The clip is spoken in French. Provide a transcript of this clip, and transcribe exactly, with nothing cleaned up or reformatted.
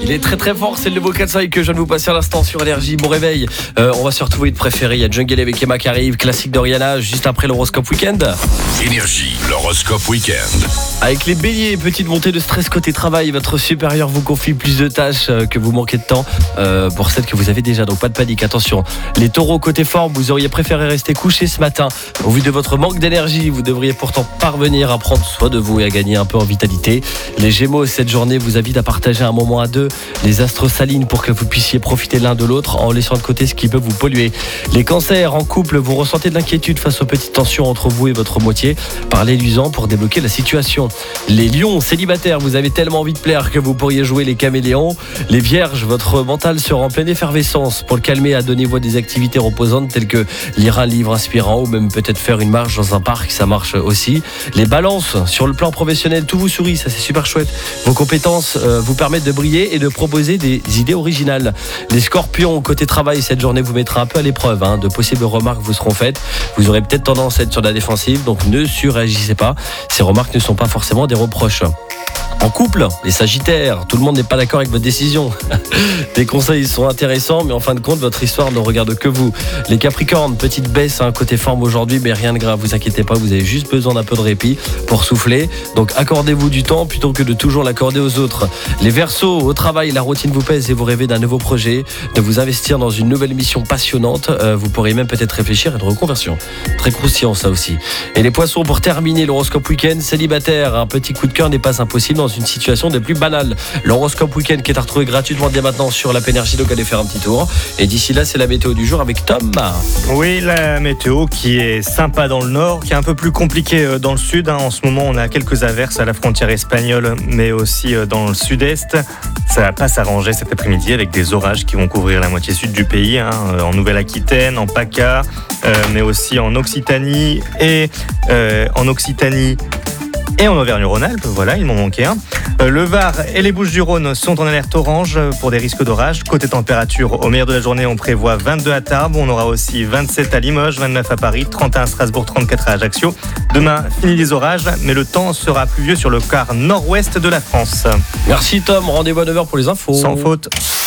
Il est très très fort, c'est le nouveau quatre cinq que je viens de vous passer à l'instant sur Énergie. Bon réveil, euh, on va se retrouver de préféré. Il y a Jungle avec Emma qui arrive, classique d'Oriana, juste après l'horoscope week-end. Énergie, l'horoscope week-end. Avec les béliers, petite montée de stress côté travail. Votre supérieur vous confie plus de tâches euh, que vous manquez de temps euh, pour celles que vous avez déjà. Donc pas de panique, attention. Les taureaux côté forme, vous auriez préféré rester couché ce matin. Au vu de votre manque d'énergie, vous devriez pourtant parvenir à prendre soin de vous et à gagner un peu en vitalité. Les gémeaux, cette journée vous invite à partager un moment à deux. Les astres s'alignent pour que vous puissiez profiter l'un de l'autre en laissant de côté ce qui peut vous polluer. Les cancers, en couple, vous ressentez de l'inquiétude face aux petites tensions entre vous et votre moitié. Parlez-lui-en pour débloquer la situation. Les lions, célibataires, vous avez tellement envie de plaire que vous pourriez jouer les caméléons. Les vierges, votre mental sera en pleine effervescence. Pour le calmer, donnez-vous à des activités reposantes telles que lire un livre inspirant ou même peut-être faire une marche dans un parc, ça marche aussi. Les balances, sur le plan professionnel, tout vous sourit, ça c'est super chouette. Vos compétences euh, vous permettent de briller et de proposer des idées originales. Les scorpions, côté travail, cette journée vous mettra un peu à l'épreuve. Hein. De possibles remarques vous seront faites. Vous aurez peut-être tendance à être sur la défensive, donc ne surréagissez pas. Ces remarques ne sont pas forcément des reproches. En couple, les sagittaires, tout le monde n'est pas d'accord avec votre décision. Des conseils sont intéressants, mais en fin de compte, votre histoire ne regarde que vous. Les capricornes, petite baisse, hein, côté forme aujourd'hui, mais rien de grave, vous inquiétez pas, vous avez juste besoin d'un peu de répit pour souffler. Donc accordez-vous du temps plutôt que de toujours l'accorder aux autres. Les verseaux, au travail, la routine vous pèse et vous rêvez d'un nouveau projet, de vous investir dans une nouvelle mission passionnante. Euh, vous pourrez même peut-être réfléchir à une reconversion. Très croustillant ça aussi. Et les poissons, pour terminer l'horoscope week-end, célibataire, un petit coup de cœur n'est pas impossible dans une situation des plus banales. L'horoscope week-end qui est à retrouver gratuitement dès maintenant sur l'app Énergie, donc allez faire un petit tour. Et d'ici là, c'est la météo du jour avec Tom. Oui, la météo qui est sympa dans le nord, qui est un peu plus compliquée dans le sud. En ce moment, on a quelques averses à la frontière espagnole, mais aussi dans le sud-est. Ça va pas s'arranger cet après-midi avec des orages qui vont couvrir la moitié sud du pays, hein, en Nouvelle-Aquitaine, en PACA, euh, mais aussi en Occitanie et euh, en Occitanie. Et en Auvergne-Rhône-Alpes, voilà, il m'en manquait un. Le Var et les Bouches-du-Rhône sont en alerte orange pour des risques d'orage. Côté température, au meilleur de la journée, on prévoit vingt-deux à Tarbes, on aura aussi vingt-sept à Limoges, vingt-neuf à Paris, trente et un à Strasbourg, trente-quatre à Ajaccio. Demain, fini les orages, mais le temps sera pluvieux sur le quart nord-ouest de la France. Merci Tom, rendez-vous à neuf heures pour les infos. Sans faute.